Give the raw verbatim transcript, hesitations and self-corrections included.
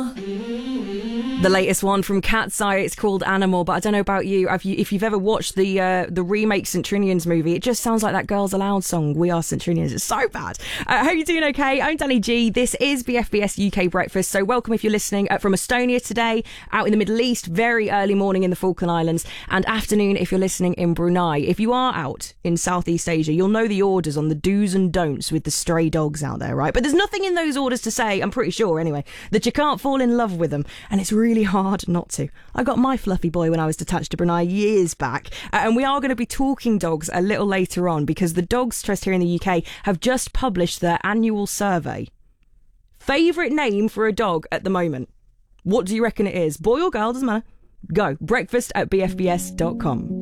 The latest one from Cat's Eye, it's called Animal, but I don't know about you, if, you, if you've ever watched the uh, the remake Saint Trinian's movie, it just sounds like that Girls Aloud song, We Are Saint Trinians. It's so bad. I uh, hope you're doing okay. I'm Danny G. This is B F B S U K Breakfast, so welcome if you're listening uh, from Estonia today, out in the Middle East, very early morning in the Falkland Islands, and afternoon if you're listening in Brunei. If you are out in Southeast Asia, you'll know the orders on the do's and don'ts with the stray dogs out there, right? But there's nothing in those orders to say, I'm pretty sure anyway, that you can't fall in love with them, and it's really hard not to. I got my fluffy boy when I was detached to Brunei years back, uh, and we are going to be talking dogs a little later on because the Dogs Trust here in the U K have just published their annual survey. Favourite name for a dog at the moment? What do you reckon it is? Boy or girl, doesn't matter. Go. Breakfast at b f b s dot com.